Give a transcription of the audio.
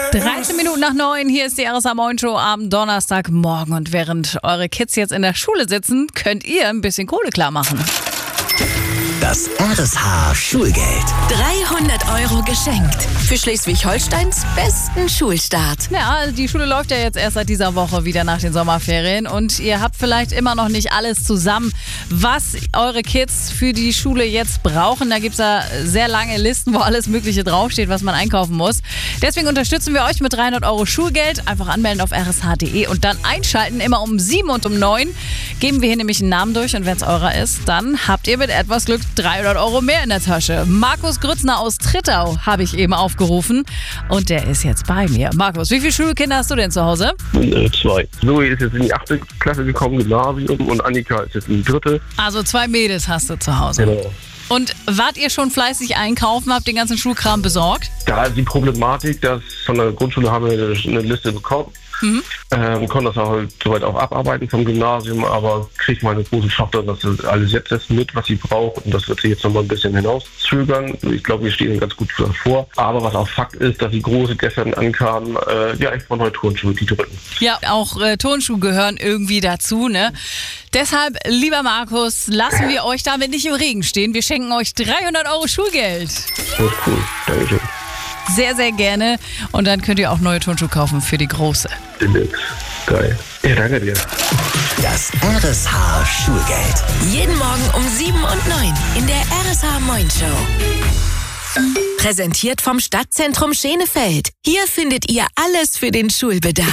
13 Minuten nach 9, hier ist die RSA Moin Show am Donnerstagmorgen. Und während eure Kids jetzt in der Schule sitzen, könnt ihr ein bisschen Kohle klar machen. Das RSH Schulgeld. 300 € geschenkt. Für Schleswig-Holsteins besten Schulstart. Ja, die Schule läuft ja jetzt erst seit dieser Woche wieder nach den Sommerferien. Und ihr habt vielleicht immer noch nicht alles zusammen, was eure Kids für die Schule jetzt brauchen. Da gibt es ja sehr lange Listen, wo alles Mögliche draufsteht, was man einkaufen muss. Deswegen unterstützen wir euch mit 300 € Schulgeld. Einfach anmelden auf rsh.de und dann einschalten. Immer um 7 und um 9 geben wir hier nämlich einen Namen durch. Und wenn es eurer ist, dann habt ihr mit etwas Glück 300 € mehr in der Tasche. Markus Grützner aus Trittau habe ich eben aufgerufen und der ist jetzt bei mir. Markus, wie viele Schulkinder hast du denn zu Hause? 2. Zoe ist jetzt in die 8. Klasse gekommen, Gymnasium, und Annika ist jetzt in die 3. Also 2 Mädels hast du zu Hause. Genau. Und wart ihr schon fleißig einkaufen, habt den ganzen Schulkram besorgt? Da ist die Problematik, dass von der Grundschule haben wir eine Liste bekommen. Konnte das halt soweit auch abarbeiten vom Gymnasium, aber kriegt meine große Tochter das alles jetzt mit, was sie braucht, und das wird sie jetzt noch mal ein bisschen hinauszögern. Ich glaube, wir stehen ganz gut davor. Aber was auch Fakt ist, dass die Große gestern ankam, ich brauche neue Turnschuhe, die drücken. Ja, auch Turnschuhe gehören irgendwie dazu, ne? Deshalb, lieber Markus, lassen wir euch damit nicht im Regen stehen. Wir schenken euch 300 € Schulgeld. Das ist cool, Dankeschön. Sehr, sehr gerne. Und dann könnt ihr auch neue Turnschuhe kaufen für die Große. Geil. Ja, danke dir. Das RSH Schulgeld. Jeden Morgen um 7 und 9 in der RSH Moin Show. Präsentiert vom Stadtzentrum Schenefeld. Hier findet ihr alles für den Schulbedarf.